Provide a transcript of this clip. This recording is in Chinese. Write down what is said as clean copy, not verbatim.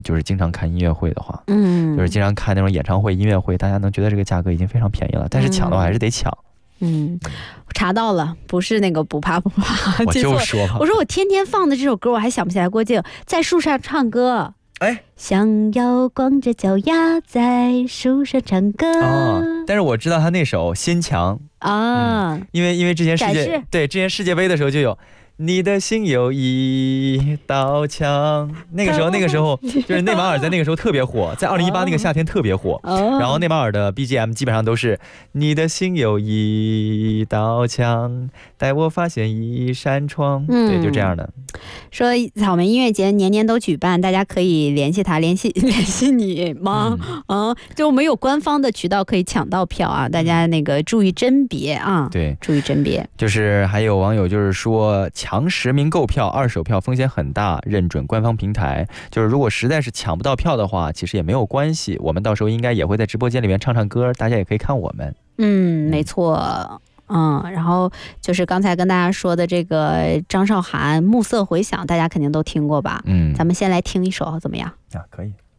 就是经常看音乐会的话，就是经常看那种演唱会、音乐会，大家能觉得这个价格已经非常便宜了，但是抢的话还是得抢。 查到了，不是那个不怕不怕， 我就说我说我天天放的这首歌我还想不起来。郭靖在树上唱歌，想要光着脚丫在树上唱歌。 但是我知道他那首《心墙》因为之前世界杯的时候就有。你的心有一道墙，那个时候就是内马尔在那个时候特别火，在2018那个夏天特别火，然后内马尔的 BGM 基本上都是你的心有一道墙，带我发现一扇窗，对，就这样的。 说草莓音乐节年年都举办，大家可以联系他，联系你吗？就我们有官方的渠道可以抢到票啊，大家那个注意甄别啊，对，注意甄别。就是还有网友就是说强实名购票，二手票风险很大，认准官方平台。就是如果实在是抢不到票的话，其实也没有关系，我们到时候应该也会在直播间里面唱唱歌，大家也可以看我们。没错。然后就是刚才跟大家说的这个张韶涵《暮色回响》，大家肯定都听过吧？咱们先来听一首怎么样？可以。